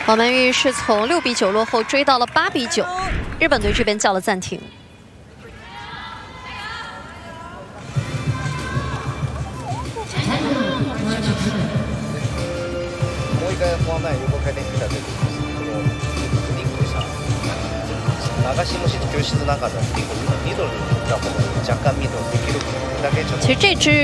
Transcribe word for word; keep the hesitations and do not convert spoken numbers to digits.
宝曼玉是从六比九落后追到了八比九，日本队这边叫了暂停。 もう一回フォア前横回転来た時にこのリンクさ流し虫と教室の中で結構ミドルが若干ミドルできるだけちょっと。 其实这支